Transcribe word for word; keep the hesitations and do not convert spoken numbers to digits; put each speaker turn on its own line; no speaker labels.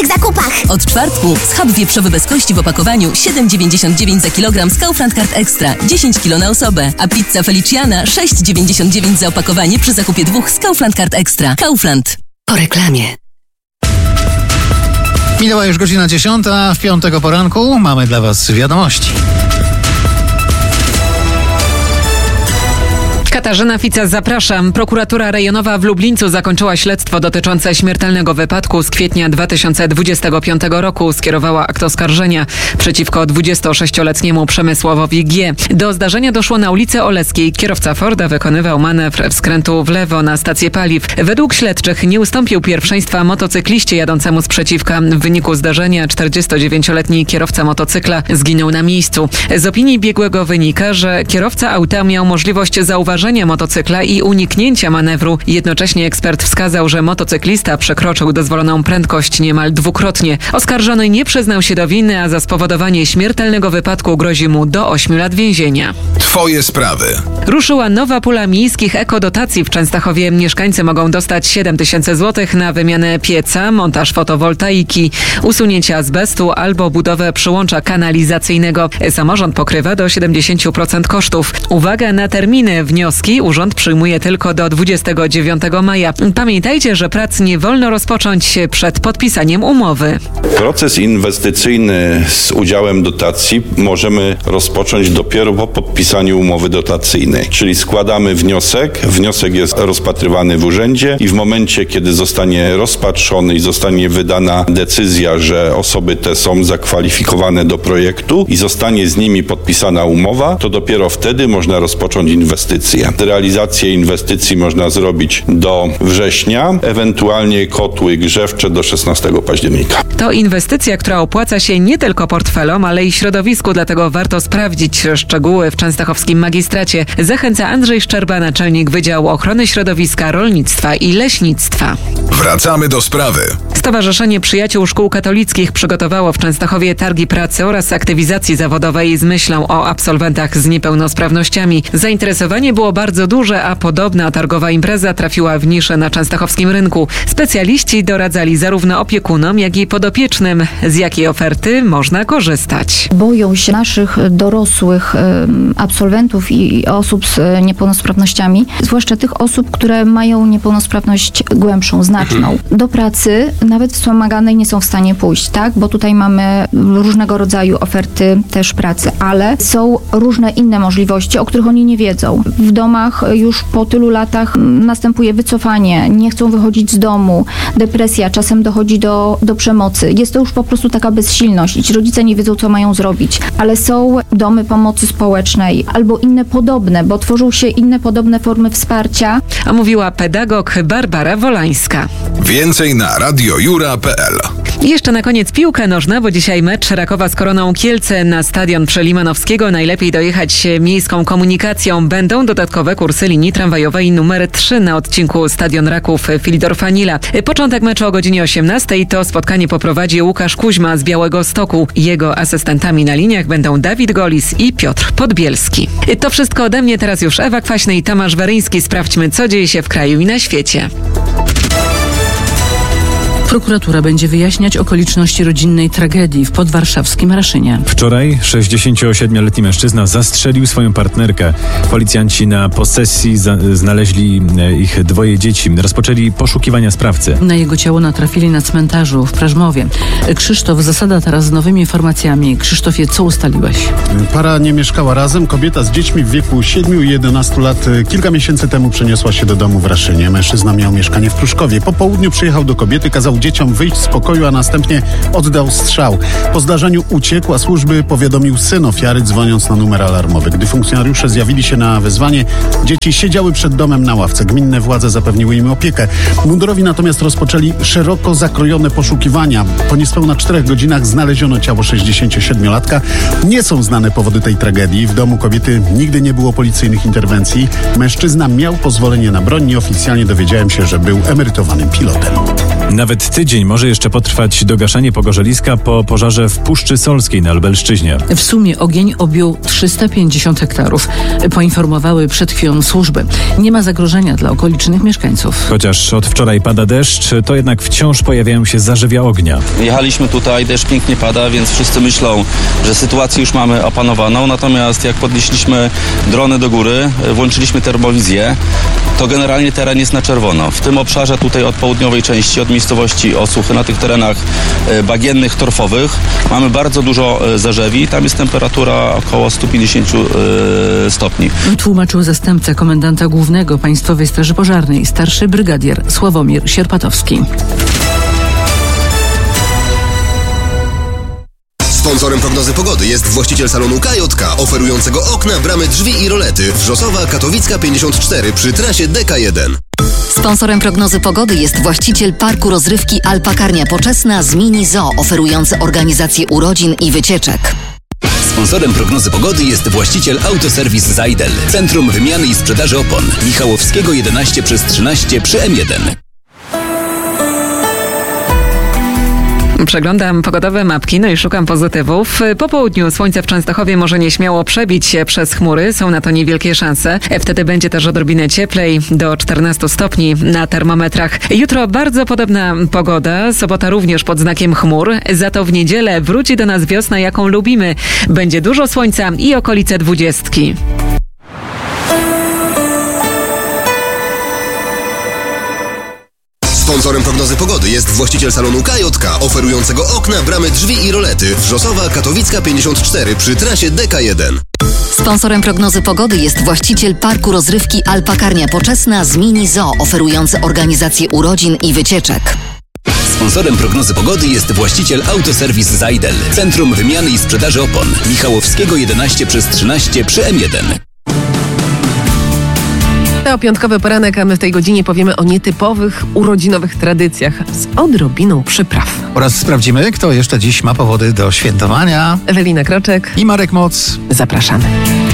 w zakupach.
Od czwartku schab wieprzowy bez kości w opakowaniu siedem dziewięćdziesiąt dziewięć za kilogram z Kaufland Card Extra, dziesięć kilo na osobę, a pizza Feliciana sześć dziewięćdziesiąt dziewięć za opakowanie przy zakupie dwóch z Kaufland Card Extra. Kaufland.
Po reklamie.
Minęła już godzina dziesiąta, w piątek o poranku mamy dla Was wiadomości.
Katarzyna Fica, zapraszam. Prokuratura rejonowa w Lublińcu zakończyła śledztwo dotyczące śmiertelnego wypadku z kwietnia dwa tysiące dwudziestego piątego roku. Skierowała akt oskarżenia przeciwko dwudziestosześcioletniemu Przemysławowi G. Do zdarzenia doszło na ulicy Oleskiej. Kierowca Forda wykonywał manewr w skrętu w lewo na stację paliw. Według śledczych nie ustąpił pierwszeństwa motocykliście jadącemu z przeciwka. W wyniku zdarzenia czterdziestodziewięcioletni kierowca motocykla zginął na miejscu. Z opinii biegłego wynika, że kierowca auta miał możliwość zauważenia motocykla i uniknięcia manewru. Jednocześnie ekspert wskazał, że motocyklista przekroczył dozwoloną prędkość niemal dwukrotnie. Oskarżony nie przyznał się do winy, a za spowodowanie śmiertelnego wypadku grozi mu do ośmiu lat więzienia.
Twoje sprawy.
Ruszyła nowa pula miejskich ekodotacji. W Częstochowie mieszkańcy mogą dostać siedem tysięcy złotych na wymianę pieca, montaż fotowoltaiki, usunięcie azbestu albo budowę przyłącza kanalizacyjnego. Samorząd pokrywa do siedemdziesiąt procent kosztów. Uwaga na terminy. Wnioski urząd przyjmuje tylko do dwudziestego dziewiątego maja. Pamiętajcie, że prac nie wolno rozpocząć przed podpisaniem umowy.
Proces inwestycyjny z udziałem dotacji możemy rozpocząć dopiero po podpisaniu umowy dotacyjnej. Czyli składamy wniosek, wniosek jest rozpatrywany w urzędzie i w momencie, kiedy zostanie rozpatrzony i zostanie wydana decyzja, że osoby te są zakwalifikowane do projektu i zostanie z nimi podpisana umowa, to dopiero wtedy można rozpocząć inwestycje. Realizację inwestycji można zrobić do września, ewentualnie kotły grzewcze do szesnastego października.
To inwestycja, która opłaca się nie tylko portfelom, ale i środowisku, dlatego warto sprawdzić szczegóły w częstochowskim magistracie. Zachęca Andrzej Szczerba, naczelnik Wydziału Ochrony Środowiska, Rolnictwa i Leśnictwa.
Wracamy do sprawy.
Stowarzyszenie Przyjaciół Szkół Katolickich przygotowało w Częstochowie targi pracy oraz aktywizacji zawodowej z myślą o absolwentach z niepełnosprawnościami. Zainteresowanie było bardzo duże, a podobna targowa impreza trafiła w niszę na częstochowskim rynku. Specjaliści doradzali zarówno opiekunom, jak i podopiecznym, z jakiej oferty można korzystać.
Boją się naszych dorosłych absolwentów i osób z niepełnosprawnościami, zwłaszcza tych osób, które mają niepełnosprawność głębszą, znaczną. Do pracy nawet wspomaganej nie są w stanie pójść, tak? Bo tutaj mamy różnego rodzaju oferty też pracy, ale są różne inne możliwości, o których oni nie wiedzą. W domach już po tylu latach następuje wycofanie, nie chcą wychodzić z domu, depresja, czasem dochodzi do, do przemocy. Jest to już po prostu taka bezsilność i ci rodzice nie wiedzą, co mają zrobić. Ale są domy pomocy społecznej albo inne podobne, bo tworzą się inne podobne formy wsparcia.
A mówiła pedagog Barbara Wolańska.
Więcej na radio jura kropka p l.
I jeszcze na koniec piłka nożna, bo dzisiaj mecz Rakowa z Koroną Kielce na stadion przy Limanowskiego. Najlepiej dojechać miejską komunikacją. Będą dodatkowe kursy linii tramwajowej numer trzy na odcinku Stadion Raków Filidor-Fanila. Początek meczu o godzinie osiemnastej. To spotkanie poprowadzi Łukasz Kuźma z Białegostoku. Jego asystentami na liniach będą Dawid Golis i Piotr Podbielski. To wszystko ode mnie. Teraz już Ewa Kwaśny i Tomasz Weryński. Sprawdźmy, co dzieje się w kraju i na świecie.
Prokuratura będzie wyjaśniać okoliczności rodzinnej tragedii w podwarszawskim Raszynie.
Wczoraj sześćdziesięciosiedmioletni mężczyzna zastrzelił swoją partnerkę. Policjanci na posesji za- znaleźli ich dwoje dzieci. Rozpoczęli poszukiwania sprawcy.
Na jego ciało natrafili na cmentarzu w Prażmowie. Krzysztof, Zasada teraz z nowymi informacjami. Krzysztofie, co ustaliłeś?
Para nie mieszkała razem. Kobieta z dziećmi w wieku siedmiu i jedenastu lat kilka miesięcy temu przeniosła się do domu w Raszynie. Mężczyzna miał mieszkanie w Pruszkowie. Po południu przyjechał do kobiety, kazał dzieciom wyjść z pokoju, a następnie oddał strzał. Po zdarzeniu uciekł, a służby powiadomił syn ofiary, dzwoniąc na numer alarmowy. Gdy funkcjonariusze zjawili się na wezwanie, dzieci siedziały przed domem na ławce. Gminne władze zapewniły im opiekę. Mundurowi natomiast rozpoczęli szeroko zakrojone poszukiwania. Po niespełna czterech godzinach znaleziono ciało sześćdziesięciosiedmiolatka. Nie są znane powody tej tragedii. W domu kobiety nigdy nie było policyjnych interwencji. Mężczyzna miał pozwolenie na broń. Nieoficjalnie dowiedziałem się, że był emerytowanym pilotem.
Nawet tydzień może jeszcze potrwać dogaszanie pogorzeliska po pożarze w Puszczy Solskiej na Lubelszczyźnie.
W sumie ogień objął trzysta pięćdziesiąt hektarów. Poinformowały przed chwilą służby. Nie ma zagrożenia dla okolicznych mieszkańców.
Chociaż od wczoraj pada deszcz, to jednak wciąż pojawiają się zarzewia ognia.
Jechaliśmy tutaj, deszcz pięknie pada, więc wszyscy myślą, że sytuację już mamy opanowaną. Natomiast jak podnieśliśmy drony do góry, włączyliśmy termowizję, to generalnie teren jest na czerwono. W tym obszarze tutaj od południowej części, od miejscowości Osuchy, na tych terenach bagiennych, torfowych, mamy bardzo dużo zarzewi. Tam jest temperatura około sto pięćdziesiąt stopni.
Tłumaczył zastępca komendanta głównego Państwowej Straży Pożarnej, starszy brygadier Sławomir Sierpatowski.
Sponsorem prognozy pogody jest właściciel salonu K J K, oferującego okna, bramy, drzwi i rolety. Wrzosowa, Katowicka pięćdziesiąt cztery przy trasie D K jeden.
Sponsorem prognozy pogody jest właściciel parku rozrywki Alpakarnia Poczesna z Mini Zoo, oferujący organizację urodzin i wycieczek.
Sponsorem prognozy pogody jest właściciel Autoserwis Zajdel, Centrum Wymiany i Sprzedaży Opon, Michałowskiego jedenaście przez trzynaście przy M jeden.
Przeglądam pogodowe mapki, no i szukam pozytywów. Po południu słońce w Częstochowie może nieśmiało przebić się przez chmury. Są na to niewielkie szanse. Wtedy będzie też odrobinę cieplej, do czternastu stopni na termometrach. Jutro bardzo podobna pogoda. Sobota również pod znakiem chmur. Za to w niedzielę wróci do nas wiosna, jaką lubimy. Będzie dużo słońca i okolice dwudziestki.
Sponsorem prognozy pogody jest właściciel salonu K J K, oferującego okna, bramy, drzwi i rolety. Wrzosowa, Katowicka pięćdziesiąt cztery przy trasie D K jeden.
Sponsorem prognozy pogody jest właściciel parku rozrywki Alpakarnia Poczesna z Mini Zoo, oferujący organizację urodzin i wycieczek.
Sponsorem prognozy pogody jest właściciel Autoserwis Zajdel, Centrum Wymiany i Sprzedaży Opon, Michałowskiego jedenaście przez trzynaście przy M jeden.
To piątkowy poranek, a my w tej godzinie powiemy o nietypowych, urodzinowych tradycjach z odrobiną przypraw.
Oraz sprawdzimy, kto jeszcze dziś ma powody do świętowania.
Ewelina Kroczek
i Marek Moc.
Zapraszamy.